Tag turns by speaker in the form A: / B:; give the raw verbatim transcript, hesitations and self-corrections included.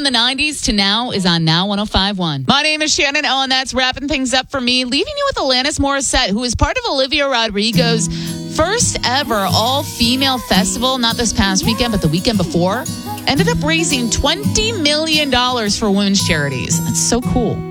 A: the nineties to now is on Now one oh five point one. My name is Shannon Oh, and that's wrapping things up for me, leaving you with Alanis Morissette, who is part of Olivia Rodrigo's first ever all-female festival, not this past weekend, but the weekend before. Ended up raising twenty million dollars for women's charities. That's so cool.